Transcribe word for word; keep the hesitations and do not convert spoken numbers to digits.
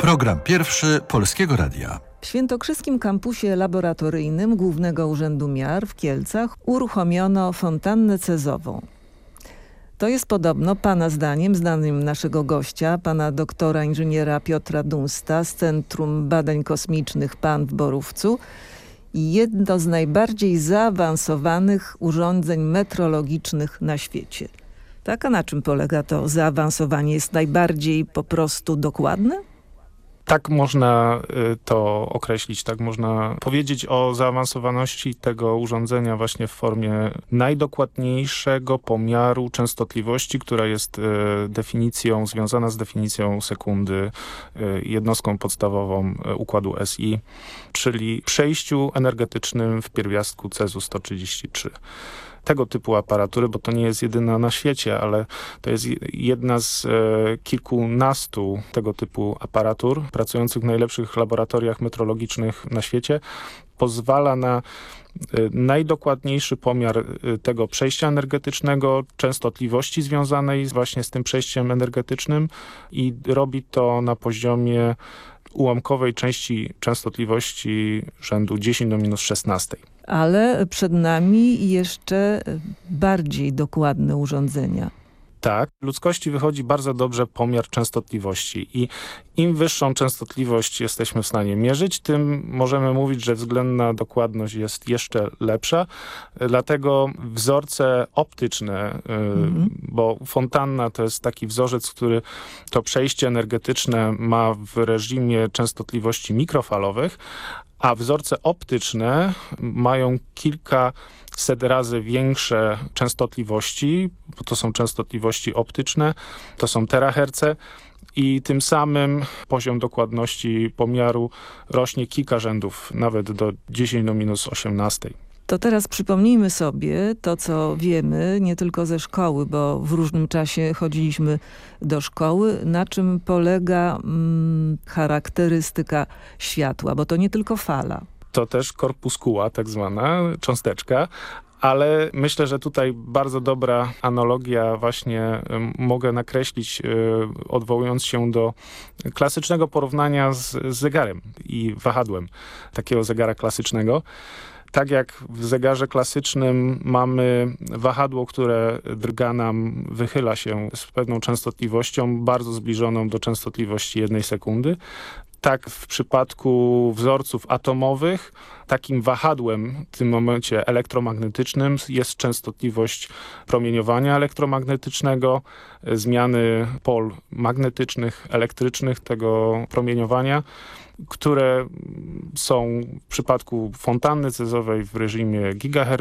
Program pierwszy Polskiego Radia. W Świętokrzyskim Kampusie Laboratoryjnym Głównego Urzędu Miar w Kielcach uruchomiono fontannę cezową. To jest podobno pana zdaniem, zdaniem naszego gościa, pana doktora inżyniera Piotra Dunsta z Centrum Badań Kosmicznych P A N w Borówcu, jedno z najbardziej zaawansowanych urządzeń metrologicznych na świecie. Tak, a na czym polega to zaawansowanie? Jest najbardziej po prostu dokładne? Tak można to określić, tak można powiedzieć o zaawansowaności tego urządzenia właśnie w formie najdokładniejszego pomiaru częstotliwości, która jest definicją, związana z definicją sekundy, jednostką podstawową układu S I, czyli przejściu energetycznym w pierwiastku cezu sto trzydzieści trzy. Tego typu aparatury, bo to nie jest jedyna na świecie, ale to jest jedna z e, kilkunastu tego typu aparatur pracujących w najlepszych laboratoriach metrologicznych na świecie, pozwala na e, najdokładniejszy pomiar e, tego przejścia energetycznego, częstotliwości związanej właśnie z tym przejściem energetycznym i robi to na poziomie ułamkowej części częstotliwości rzędu dziesięć do minus szesnaście. Ale przed nami jeszcze bardziej dokładne urządzenia. Tak, ludzkości wychodzi bardzo dobrze pomiar częstotliwości i im wyższą częstotliwość jesteśmy w stanie mierzyć, tym możemy mówić, że względna dokładność jest jeszcze lepsza. Dlatego wzorce optyczne, mhm. bo fontanna to jest taki wzorzec, który to przejście energetyczne ma w reżimie częstotliwości mikrofalowych, a wzorce optyczne mają kilkaset razy większe częstotliwości, bo to są częstotliwości optyczne, to są teraherce i tym samym poziom dokładności pomiaru rośnie kilka rzędów, nawet do dziesięć do minus osiemnaście. To teraz przypomnijmy sobie to, co wiemy, nie tylko ze szkoły, bo w różnym czasie chodziliśmy do szkoły, na czym polega mm, charakterystyka światła, bo to nie tylko fala. To też korpuskuła, tak zwana, cząsteczka, ale myślę, że tutaj bardzo dobra analogia właśnie y, mogę nakreślić, y, odwołując się do klasycznego porównania z, z zegarem i wahadłem takiego zegara klasycznego. Tak jak w zegarze klasycznym mamy wahadło, które drga nam, wychyla się z pewną częstotliwością, bardzo zbliżoną do częstotliwości jednej sekundy, tak w przypadku wzorców atomowych takim wahadłem w tym momencie elektromagnetycznym jest częstotliwość promieniowania elektromagnetycznego, zmiany pol magnetycznych, elektrycznych tego promieniowania, które są w przypadku fontanny cezowej w reżimie gigahertz,